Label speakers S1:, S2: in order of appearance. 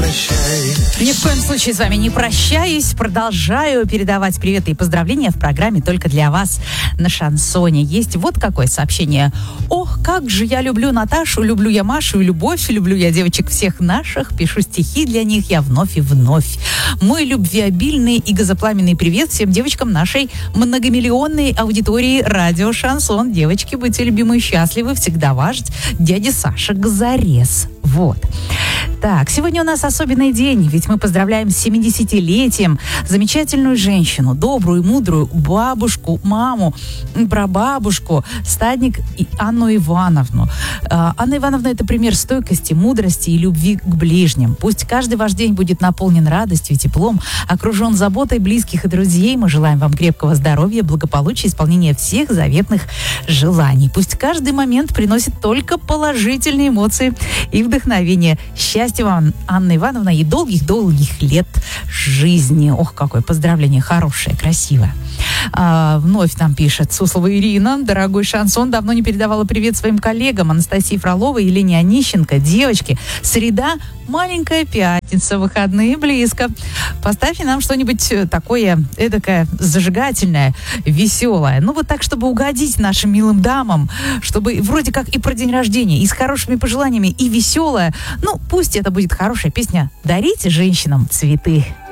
S1: прощай.
S2: Ни в коем случае с вами не прощаюсь. Продолжаю передавать приветы и поздравления в программе «Только для вас» на Шансоне. Есть вот какое сообщение. Ох, как же я люблю Наташу, люблю я Машу и Любовь, люблю я девочек всех наших, пишу стихи для них я вновь и вновь. Мой любвеобильный и газопламенный привет всем девочкам нашей многомиллионной аудитории радио Шансон. Девочки, будьте любимы и счастливы, всегда ваш дядя Саша Газарес. Вот. Так, сегодня у нас особенный день, ведь мы поздравляем с 70-летием замечательную женщину, добрую, мудрую бабушку, маму, прабабушку, стадник Анну Ивановну. Анна Ивановна – это пример стойкости, мудрости и любви к ближним. Пусть каждый ваш день будет наполнен радостью и теплом, окружен заботой близких и друзей. Мы желаем вам крепкого здоровья, благополучия, исполнения всех заветных желаний. Пусть каждый момент приносит только положительные эмоции и вдохновение. Счастья вам, Анна Ивановна, и долгих-долгих лет жизни. Ох, какое поздравление хорошее, красивое. Вновь нам пишет Суслова Ирина. Дорогой Шансон, давно не передавала привет своим коллегам Анастасии Фроловой и Елене Онищенко. Девочки, среда, маленькая пятница, выходные близко. Поставьте нам что-нибудь такое, эдакое, зажигательное, веселое. Ну, вот так, чтобы угодить нашим милым дамам, чтобы вроде как и про день рождения, и с хорошими пожеланиями, и веселое. Ну, пусть это будет хорошая песня «Дарите женщинам цветы».